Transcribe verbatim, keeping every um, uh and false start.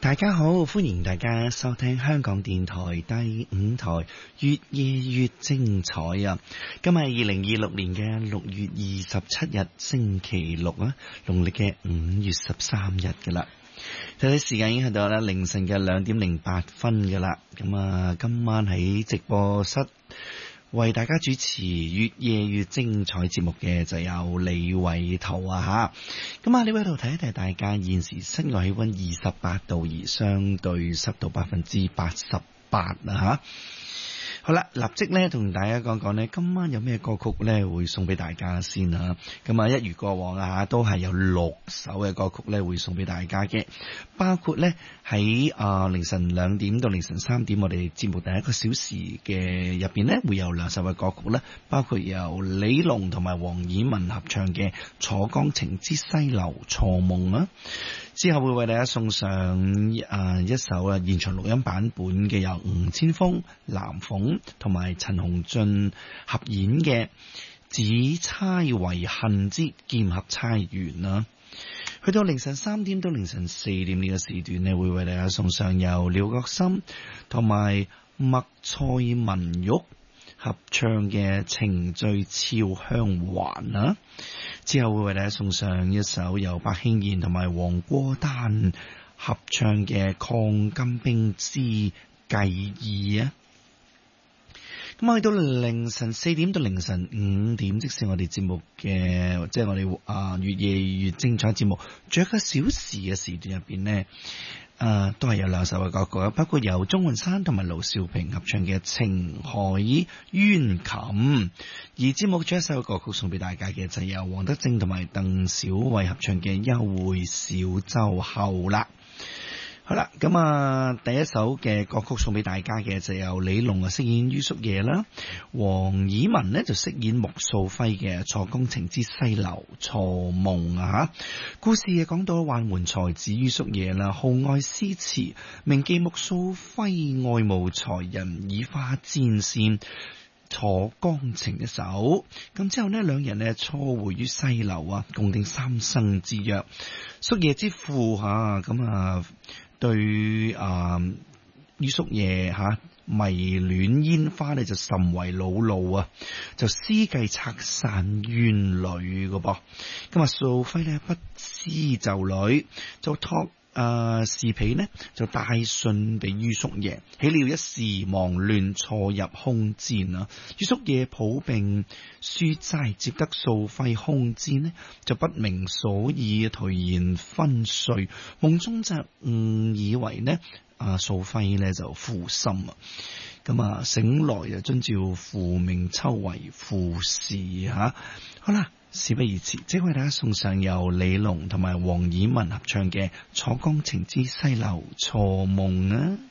大家好，歡迎大家收聽香港電台第五台越夜越精彩啊！今日係二零二六年嘅六月二十七日星期六啊，農曆嘅五月十三日噶啦。睇睇時間已經喺度啦，凌晨嘅兩點零八分噶啦。咁啊，今晚喺直播室為大家主持越夜越精彩節目嘅就有李偉圖啊吓，咁啊李偉圖提一提大家，現時室外氣溫二十八度，而相對濕度百分之八十八啊吓。好啦，立即咧同大家講講呢，今晚有咩歌曲咧會送俾大家先啊。咁啊，一如過往啊，都係有六首嘅歌曲咧會送俾大家嘅，包括咧喺啊凌晨兩點到凌晨三點，我哋節目第一個小時嘅入邊咧會有兩首嘅歌曲咧，包括由李龍同埋黃綺雯合唱嘅《楚江情之西流錯夢》啊。之後會為大家送上啊一首啊現場錄音版本嘅，由吳千峰、藍鳳同埋陳鴻俊合演嘅《只差遺恨之劍合釵圓》啊。去到凌晨三點到凌晨四點呢個時段呢，會為大家送上由廖國森同埋麥蔡文玉合唱嘅《情醉俏香環》啊。之後會為大家送上一首由白慶賢同埋黃國丹合唱嘅《抗金兵之計議》啊。咁去到凌晨四點到凌晨五點，即是我哋節目嘅，即係我哋啊越夜越精彩節目，仲有一個小時嘅時段入邊呢，啊都係有兩首嘅歌曲，包括由鍾雲山同埋盧兆平合唱嘅《情海冤琴》，而節目仲有一首歌曲送俾大家嘅就係由黃德正同埋鄧小慧合唱嘅《幽會小洲後》啦。好啦，咁啊，第一首嘅歌曲送俾大家嘅就由李龍啊飾演于叔夜啦，黃綺雯呢就飾演穆素輝嘅《楚江情之西流錯夢》啊。故事啊講到宦門才子于叔夜啦，好愛詩詞，銘記穆素輝愛慕才人，以花沾線楚江情一首。咁之後呢，兩人呢初會於西流啊，共定三生之約。叔夜之父吓，咁啊對啊于叔夜吓迷戀煙花呢就甚為惱怒啊，就思計拆散冤侶嘅噃。咁啊素輝呢不思就侶，就託啊侍婢呢就帶信俾于叔夜，豈料一時忙亂錯入空氈啊。于叔夜抱病書齋，接得素輝空氈呢就不明所以，頹然昏睡，夢中就誤以為呢啊素輝呢就負心啊。咁啊醒來就遵照父命抽為父事吓。好啦，事不宜遲，即為大家送上由李龍同埋黃綺雯合唱嘅《楚江情之西流錯夢》啊。